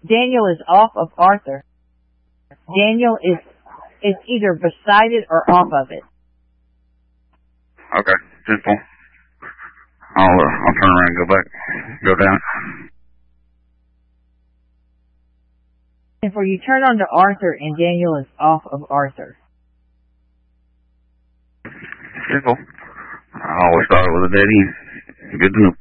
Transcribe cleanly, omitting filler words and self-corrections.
Daniel is off of Arthur. Daniel is either beside it or off of it. Okay, simple. I'll turn around and go down. And for you turn on to Arthur and Daniel is off of Arthur. Simple. I always thought it was a dead end. Good to know.